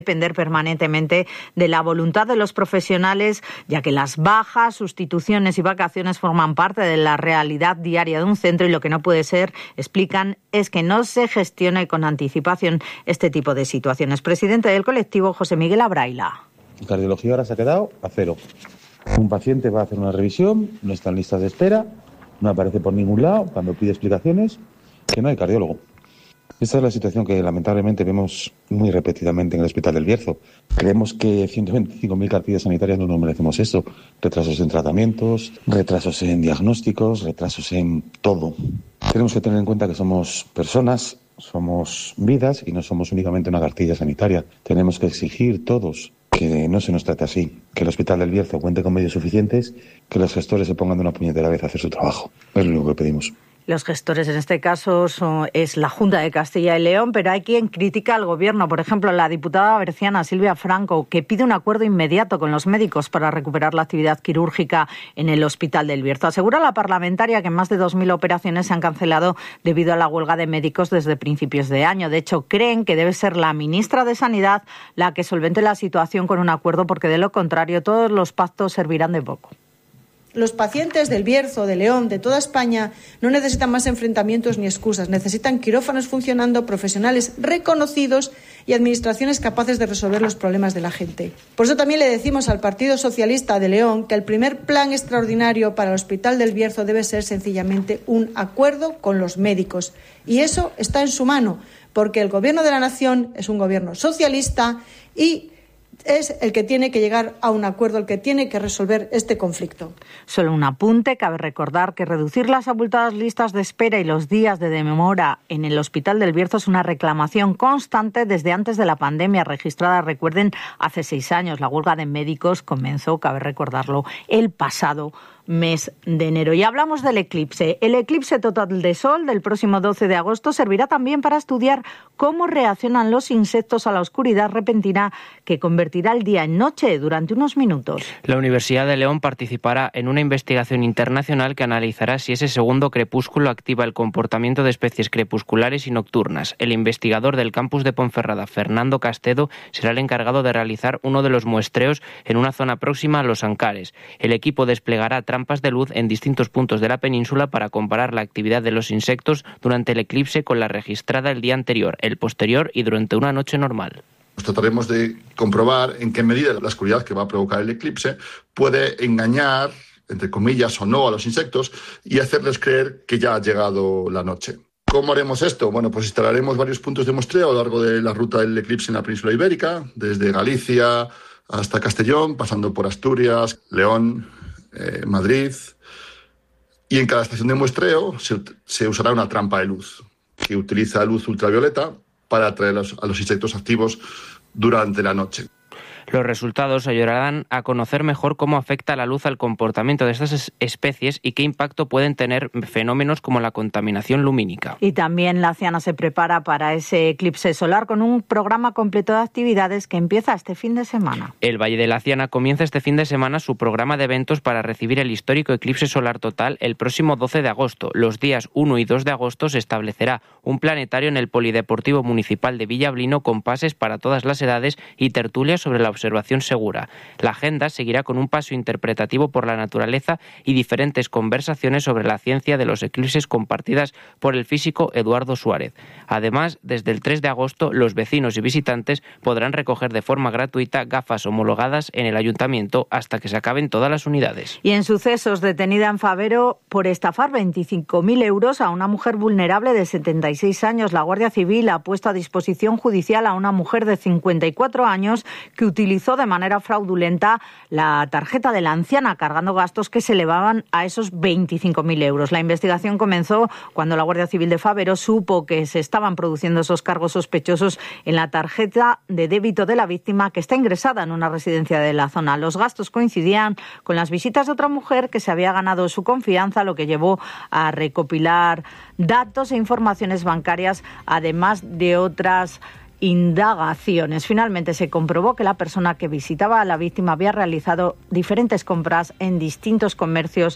depender permanentemente de la voluntad de los profesionales, ya que las bajas, sustituciones y vacaciones forman parte de la realidad diaria de un centro y lo que no puede ser, explican, es que no se gestione con anticipación este tipo de situaciones. Presidente del colectivo, José Miguel Abraila. La cardiología ahora se ha quedado a cero. Un paciente va a hacer una revisión, no está en listas de espera, no aparece por ningún lado, cuando pide explicaciones, que no hay cardiólogo. Esta es la situación que lamentablemente vemos muy repetidamente en el Hospital del Bierzo. Creemos que 125.000 cartillas sanitarias no nos merecemos eso. Retrasos en tratamientos, retrasos en diagnósticos, retrasos en todo. Tenemos que tener en cuenta que somos personas, somos vidas y no somos únicamente una cartilla sanitaria. Tenemos que exigir todos que no se nos trate así, que el Hospital del Bierzo cuente con medios suficientes, que los gestores se pongan de una puñetera vez a hacer su trabajo. Es lo único que pedimos. Los gestores en este caso es la Junta de Castilla y León, pero hay quien critica al Gobierno. Por ejemplo, la diputada berciana Silvia Franco, que pide un acuerdo inmediato con los médicos para recuperar la actividad quirúrgica en el Hospital del Bierzo. Asegura la parlamentaria que más de 2.000 operaciones se han cancelado debido a la huelga de médicos desde principios de año. De hecho, creen que debe ser la ministra de Sanidad la que solvente la situación con un acuerdo, porque de lo contrario todos los pactos servirán de poco. Los pacientes del Bierzo, de León, de toda España, no necesitan más enfrentamientos ni excusas. Necesitan quirófanos funcionando, profesionales reconocidos y administraciones capaces de resolver los problemas de la gente. Por eso también le decimos al Partido Socialista de León que el primer plan extraordinario para el Hospital del Bierzo debe ser sencillamente un acuerdo con los médicos. Y eso está en su mano, porque el Gobierno de la Nación es un gobierno socialista y es el que tiene que llegar a un acuerdo, el que tiene que resolver este conflicto. Solo un apunte, cabe recordar que reducir las abultadas listas de espera y los días de demora en el Hospital del Bierzo es una reclamación constante desde antes de la pandemia registrada, recuerden, hace 6 años. La huelga de médicos comenzó, cabe recordarlo, el pasado mes de enero. Y hablamos del eclipse. El eclipse total de sol del próximo 12 de agosto servirá también para estudiar cómo reaccionan los insectos a la oscuridad repentina que convertirá el día en noche durante unos minutos. La Universidad de León participará en una investigación internacional que analizará si ese segundo crepúsculo activa el comportamiento de especies crepusculares y nocturnas. El investigador del campus de Ponferrada, Fernando Castedo, será el encargado de realizar uno de los muestreos en una zona próxima a los Ancares. El equipo desplegará trampas de luz en distintos puntos de la península para comparar la actividad de los insectos durante el eclipse con la registrada el día anterior, el posterior y durante una noche normal. Trataremos de comprobar en qué medida la oscuridad que va a provocar el eclipse puede engañar, entre comillas o no, a los insectos y hacerles creer que ya ha llegado la noche. ¿Cómo haremos esto? Bueno, pues instalaremos varios puntos de muestreo a lo largo de la ruta del eclipse en la península ibérica, desde Galicia hasta Castellón, pasando por Asturias, León, Madrid, y en cada estación de muestreo se usará una trampa de luz que utiliza luz ultravioleta para atraer a los insectos activos durante la noche. Los resultados ayudarán a conocer mejor cómo afecta la luz al comportamiento de estas especies y qué impacto pueden tener fenómenos como la contaminación lumínica. Y también la Ciana se prepara para ese eclipse solar con un programa completo de actividades que empieza este fin de semana. El Valle de la Ciana comienza este fin de semana su programa de eventos para recibir el histórico eclipse solar total el próximo 12 de agosto. Los días 1 y 2 de agosto se establecerá un planetario en el Polideportivo Municipal de Villablino con pases para todas las edades y tertulias sobre la observación segura. La agenda seguirá con un paseo interpretativo por la naturaleza y diferentes conversaciones sobre la ciencia de los eclipses compartidas por el físico Eduardo Suárez. Además, desde el 3 de agosto, los vecinos y visitantes podrán recoger de forma gratuita gafas homologadas en el ayuntamiento hasta que se acaben todas las unidades. Y en sucesos, detenida en Fabero por estafar 25.000 euros a una mujer vulnerable de 76 años. La Guardia Civil ha puesto a disposición judicial a una mujer de 54 años que utilizó de manera fraudulenta la tarjeta de la anciana, cargando gastos que se elevaban a esos 25.000 euros. La investigación comenzó cuando la Guardia Civil de Fabero supo que se estaban produciendo esos cargos sospechosos en la tarjeta de débito de la víctima, que está ingresada en una residencia de la zona. Los gastos coincidían con las visitas de otra mujer que se había ganado su confianza, lo que llevó a recopilar datos e informaciones bancarias, además de otras indagaciones. Finalmente se comprobó que la persona que visitaba a la víctima había realizado diferentes compras en distintos comercios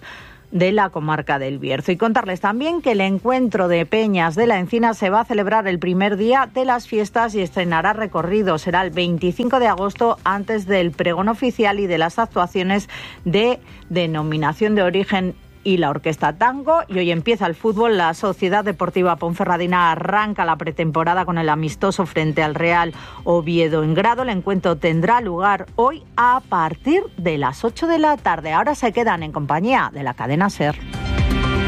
de la comarca del Bierzo. Y contarles también que el encuentro de Peñas de la Encina se va a celebrar el primer día de las fiestas y estrenará recorrido. Será el 25 de agosto, antes del pregón oficial y de las actuaciones de denominación de origen y la Orquesta Tango. Y hoy empieza el fútbol. La Sociedad Deportiva Ponferradina arranca la pretemporada con el amistoso frente al Real Oviedo en Grado. El encuentro tendrá lugar hoy a partir de las 8 de la tarde. Ahora se quedan en compañía de la cadena SER.